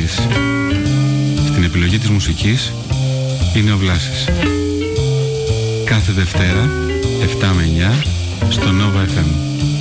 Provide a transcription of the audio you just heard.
Βλάσης. Στην επιλογή της μουσικής είναι ο Βλάσης. Κάθε Δευτέρα 7 με 9 στο Nova FM.